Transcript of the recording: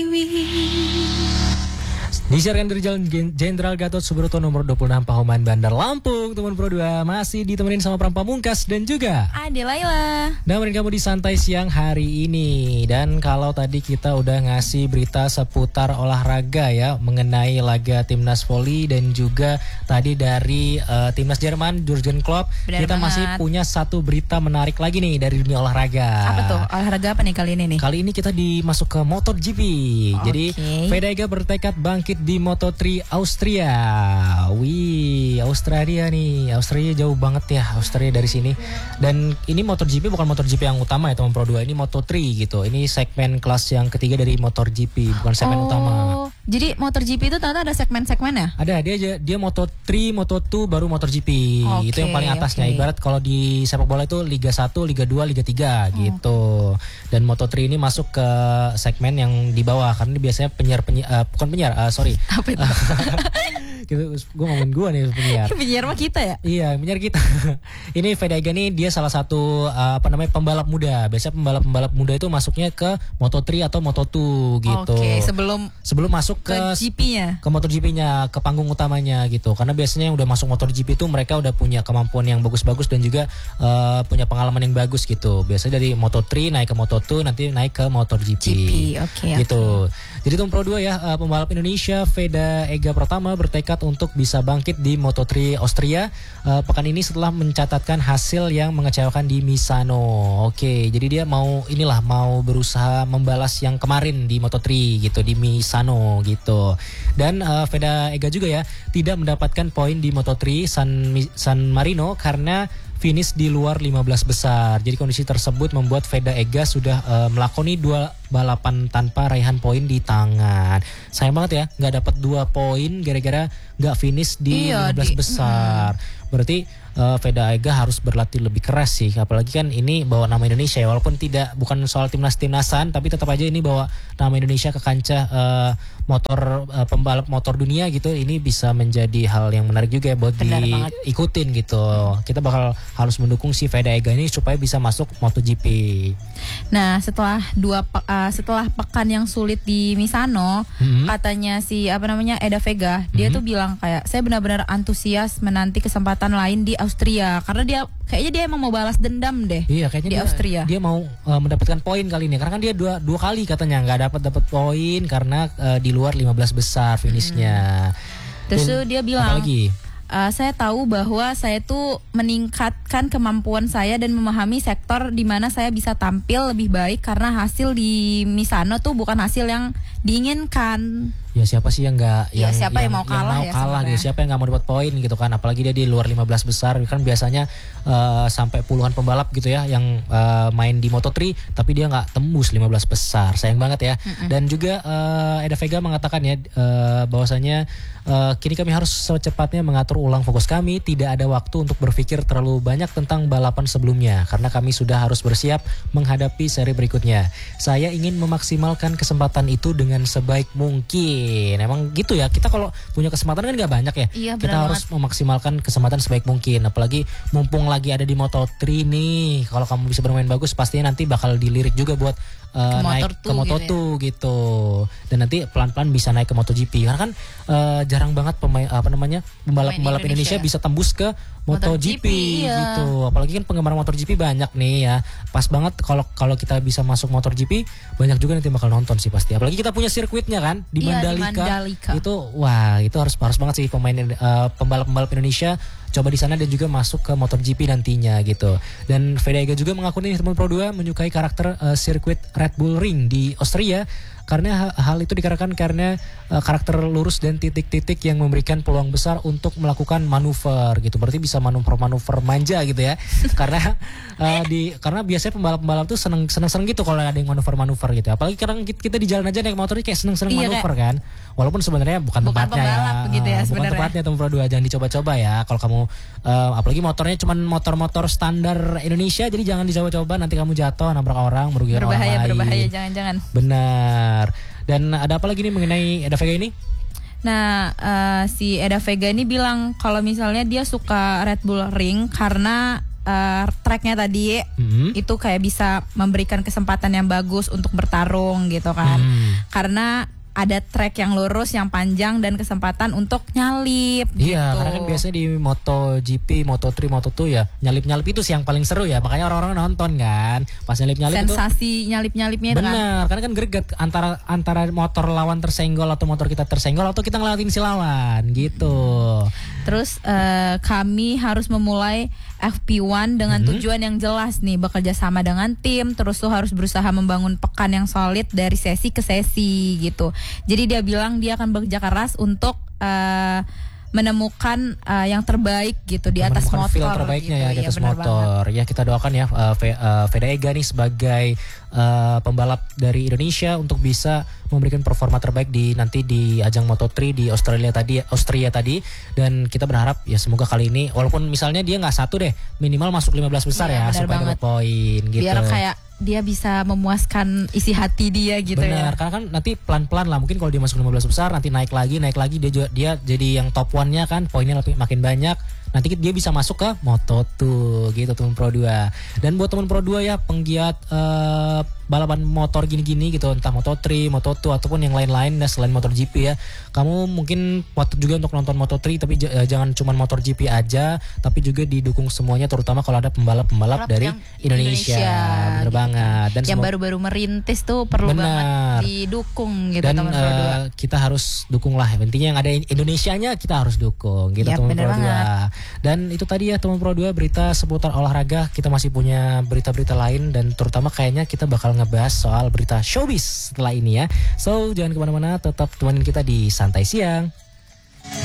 Disiarkan dari Jalan Jenderal Gatot Subroto nomor 26 Pahoman Bandar Lampung. Teman Pro 2 masih ditemenin sama Pram Pamungkas dan juga Ade Laila. Nemenin kamu di Santai Siang hari ini. Dan kalau tadi kita udah ngasih berita seputar olahraga ya, mengenai laga Timnas Voli dan juga tadi dari Timnas Jerman Jurgen Klopp. Benar kita banget. masih punya satu berita menarik lagi nih dari dunia olahraga. Apa tuh? Olahraga apa nih kali ini nih? Kali ini kita masuk ke MotoGP. Jadi Vega bertekad bangkit di Moto3 Austria. Wih, Australia nih. Australia jauh banget ya, Australia dari sini. Dan ini MotoGP bukan MotoGP yang utama ya teman Pro 2. Ini Moto3 gitu. Ini segmen kelas yang ketiga dari MotoGP, bukan segmen utama. Jadi MotoGP itu ternyata ada segmen-segmennya? Ada, dia Moto3, Moto2 baru MotoGP. Itu yang paling atasnya. Ibarat kalau di sepak bola itu Liga 1, Liga 2, Liga 3 gitu. Dan Moto3 ini masuk ke segmen yang di bawah karena ini biasanya Apa itu? Gitu, gue ngomongin gue nih penyiar. Penyiar mah kita ya? Iya, penyiar kita. Ini Vega nih dia salah satu pembalap muda. Biasanya pembalap muda itu masuknya ke Moto3 atau Moto2 gitu. Sebelum masuk ke GP-nya. Ke MotoGP-nya, ke panggung utamanya gitu. Karena biasanya yang udah masuk MotoGP itu mereka udah punya kemampuan yang bagus-bagus dan juga punya pengalaman yang bagus gitu. Biasanya dari Moto3 naik ke Moto2, nanti naik ke MotoGP. Gitu. Jadi Tom Pro 2 ya, pembalap Indonesia Vega Pratama bertekad untuk bisa bangkit di Moto3 Austria pekan ini setelah mencatatkan hasil yang mengecewakan di Misano. Oke, jadi dia mau berusaha membalas yang kemarin di Moto3 gitu, di Misano gitu. Dan Vega juga ya tidak mendapatkan poin di Moto3 San Marino karena finish di luar 15 besar. Jadi kondisi tersebut membuat Vega sudah melakoni 2 balapan tanpa raihan poin di tangan. Sayang banget ya, nggak dapat 2 poin gara-gara nggak finish di 15 besar. Berarti Vega harus berlatih lebih keras sih. Apalagi kan ini bawa nama Indonesia ya, walaupun bukan soal timnasan, tapi tetap aja ini bawa nama Indonesia ke kancah pembalap motor dunia gitu. Ini bisa menjadi hal yang menarik juga ya buat diikutin gitu. Kita bakal harus mendukung si Vega ini supaya bisa masuk MotoGP. Nah, setelah pekan yang sulit di Misano, katanya Eda Vega, dia tuh bilang kayak saya benar-benar antusias menanti kesempatan lain di Austria karena kayaknya dia emang mau balas dendam deh. Iya, kayaknya di Austria. Dia mau mendapatkan poin kali ini karena kan dia dua kali katanya nggak dapat poin karena di luar 15 besar finishnya. Terus dia bilang, apalagi? Saya tahu bahwa saya tuh meningkatkan kemampuan saya dan memahami sektor di mana saya bisa tampil lebih baik karena hasil di Misano tuh bukan hasil yang diinginkan. Ya siapa sih yang mau kalah gitu. Siapa yang nggak mau dapat poin gitu kan, apalagi dia di luar 15 besar kan biasanya sampai puluhan pembalap gitu ya yang main di Moto3 tapi dia nggak tembus 15 besar. Sayang banget ya. Dan juga Eda Vega mengatakan ya bahwasanya kini kami harus secepatnya mengatur ulang fokus kami, tidak ada waktu untuk berpikir terlalu banyak tentang balapan sebelumnya karena kami sudah harus bersiap menghadapi seri berikutnya. Saya ingin memaksimalkan kesempatan itu dengan sebaik mungkin. Emang gitu ya, kita kalau punya kesempatan kan gak banyak ya. Iya, kita harus memaksimalkan kesempatan sebaik mungkin. Apalagi mumpung lagi ada di Moto3 nih. Kalau kamu bisa bermain bagus pastinya nanti bakal dilirik juga buat naik ke Moto2 gitu. Dan nanti pelan-pelan bisa naik ke MotoGP. Karena kan jarang banget pembalap Indonesia bisa tembus ke MotoGP gitu. Apalagi kan penggemar MotoGP banyak nih ya. Pas banget kalau kita bisa masuk MotoGP, banyak juga nanti bakal nonton sih pasti. Apalagi kita punya sirkuitnya kan di Mandalika. Itu harus banget sih pembalap Indonesia coba di sana dan juga masuk ke MotoGP nantinya gitu. Dan Vega juga mengaku nih teman Pro 2 menyukai karakter sirkuit Red Bull Ring di Austria karena hal itu dikarenakan karena karakter lurus dan titik-titik yang memberikan peluang besar untuk melakukan manuver gitu. Berarti bisa manuver manja gitu ya. karena biasanya pembalap-pembalap tuh seneng gitu kalau ada yang manuver gitu. Apalagi sekarang kita di jalan aja naik motornya kayak seneng manuver kan. Walaupun sebenarnya bukan tempatnya ya. Gitu ya bukan tempatnya teman Pro 2, jangan dicoba-coba ya. Kalau kamu apalagi motornya cuman motor-motor standar Indonesia, jadi jangan dicoba-coba, nanti kamu jatuh nabrak orang, merugikan orang lain. Berbahaya, jangan-jangan. Benar. Dan ada apa lagi nih mengenai Eda Vega ini? Nah, si Eda Vega ini bilang kalau misalnya dia suka Red Bull Ring karena tracknya tadi itu kayak bisa memberikan kesempatan yang bagus untuk bertarung gitu kan. Karena ada track yang lurus, yang panjang dan kesempatan untuk nyalip. Iya, gitu. karena kan biasanya di MotoGP, Moto3, Moto2 ya nyalip-nyalip itu sih yang paling seru ya. Makanya orang-orang nonton kan. Pas nyalip-nyalip itu sensasi nyalip-nyalipnya itu kan. benar, karena kan greget antara motor lawan tersenggol atau motor kita tersenggol atau kita ngelewatin si lawan gitu. Terus kami harus memulai FP1 dengan tujuan yang jelas nih, bekerja sama dengan tim, terus tuh harus berusaha membangun pekan yang solid dari sesi ke sesi gitu. Jadi dia bilang dia akan bekerja keras untuk menemukan yang terbaik gitu di atas motor. Feel terbaiknya gitu. ya di atas motor. Ya kita doakan ya Veda Ega nih sebagai pembalap dari Indonesia untuk bisa memberikan performa terbaik nanti di ajang Moto3 di Austria tadi, dan kita berharap ya semoga kali ini walaupun misalnya dia nggak satu deh, minimal masuk 15 besar ya supaya dapat poin gitu. Biar kayak dia bisa memuaskan isi hati dia gitu. Benar, karena kan nanti pelan-pelan lah, mungkin kalau dia masuk 15 besar nanti naik lagi dia jadi yang top 1-nya kan, poinnya makin banyak. Nanti dia bisa masuk ke Moto2 gitu teman Pro 2. Dan buat teman Pro 2 ya penggiat balapan motor gini-gini gitu, entah Moto3, Moto2 ataupun yang lain-lain selain MotoGP ya. Kamu mungkin patut juga untuk nonton Moto3, tapi jangan cuma MotoGP aja, tapi juga didukung semuanya, terutama kalau ada pembalap-pembalap dari Indonesia. Bener gitu. Banget. Dan yang baru-baru merintis tuh perlu banget didukung gitu teman Pro 2. Kita harus dukung lah. Intinya yang ada Indonesianya kita harus dukung gitu teman Pro 2. Dan itu tadi ya teman Pro 2 berita seputar olahraga. Kita masih punya berita-berita lain dan terutama kayaknya kita bakal ngebahas soal berita showbiz setelah ini ya. So jangan kemana-mana, tetap temenin kita di Santai Siang.